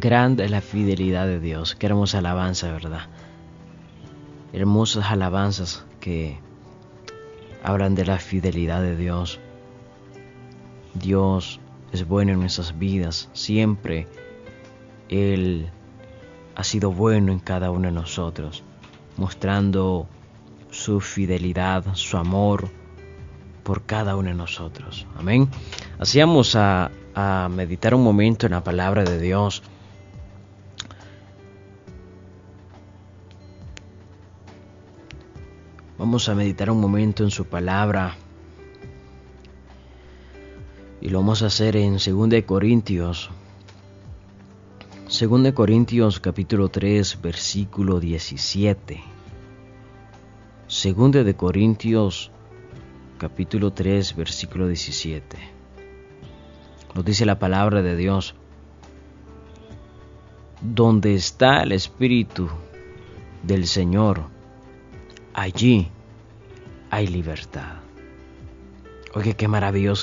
Grande es la fidelidad de Dios. Qué hermosa alabanza, ¿verdad? Hermosas alabanzas que hablan de la fidelidad de Dios. Dios es bueno en nuestras vidas. Siempre Él ha sido bueno en cada uno de nosotros, mostrando su fidelidad, su amor por cada uno de nosotros. Amén. Así vamos a meditar un momento en la palabra de Dios. Vamos a meditar un momento en su palabra. Y lo vamos a hacer en 2 Corintios. 2 Corintios capítulo 3, versículo 17. 2 de Corintios capítulo 3, versículo 17. Nos dice la palabra de Dios: donde está el Espíritu del Señor, allí hay libertad. Oye, qué maravilloso